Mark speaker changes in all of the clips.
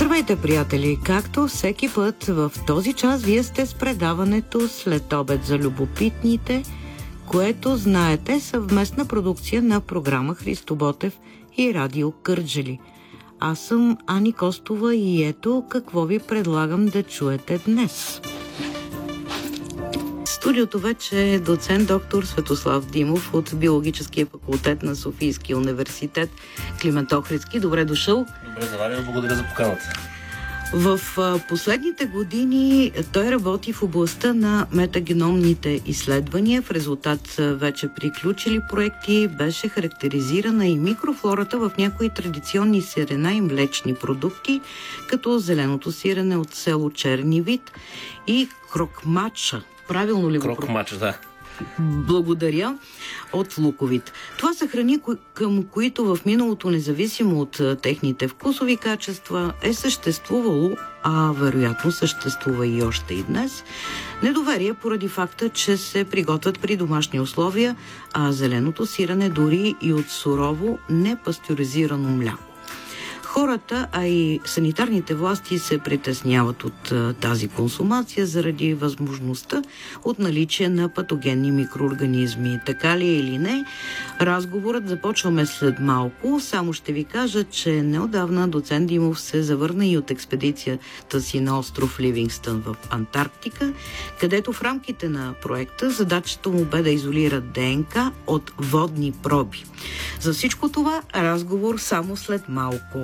Speaker 1: Здравейте, приятели! Както всеки път в този час вие сте с предаването След обед за любопитните, което, знаете, съвместна продукция на програма Христо Ботев и Радио Кърджали. Аз съм Ани Костова и ето какво ви предлагам да чуете днес. В студиото вече е доцент доктор Светослав Димов от Биологическия факултет на Софийския университет Климент Охридски. Добре дошъл!
Speaker 2: Добре заварил, благодаря за поканата.
Speaker 1: В последните години той работи в областта на метагеномните изследвания. В резултат вече приключили проекти беше характеризирана и микрофлората в някои традиционни сирена и млечни продукти, като зеленото сирене от село Чернивид и крокмача. Правилно ли го?
Speaker 2: Крокмача, да.
Speaker 1: Благодаря, от луковит. Това са храни, към които в миналото, независимо от техните вкусови качества, е съществувало, а вероятно съществува и още и днес, недоверие поради факта, че се приготвят при домашни условия, а зеленото сирене дори и от сурово, непастеризирано мляко. Хората, а и санитарните власти се притесняват от тази консумация заради възможността от наличие на патогенни микроорганизми. Така ли или не? Разговорът започваме след малко. Само ще ви кажа, че неодавна доцент Димов се завърна и от експедицията си на остров Ливингстън в Антарктика, където в рамките на проекта задачата му бе да изолира ДНК от водни проби. За всичко това разговор само след малко.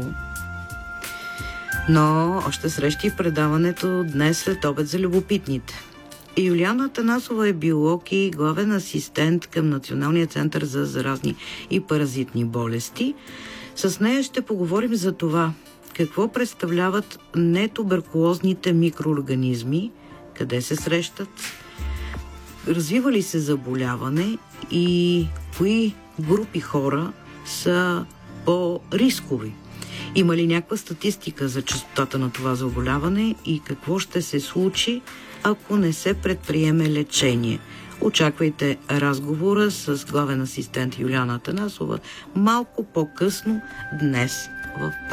Speaker 1: Но още срещи в предаването днес след обед за любопитните. Юлиана Атанасова е биолог и главен асистент към Националния център за заразни и паразитни болести. С нея ще поговорим за това какво представляват нетуберкулозните микроорганизми, къде се срещат, развива ли се заболяване и кои групи хора са по-рискови. Има ли някаква статистика за честотата на това заболяване и какво ще се случи, ако не се предприеме лечение? Очаквайте разговора с главен асистент Юлиана Атанасова малко по-късно днес в